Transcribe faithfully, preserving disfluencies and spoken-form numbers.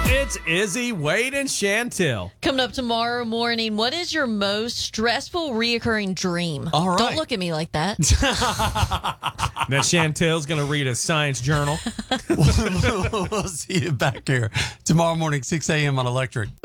It's Izzy, Wade, and Chantel. Coming up tomorrow morning, what is your most stressful reoccurring dream? All right. Don't look at me like that. Now Chantel's going to read a science journal. We'll see you back here tomorrow morning, six a.m. on Electric.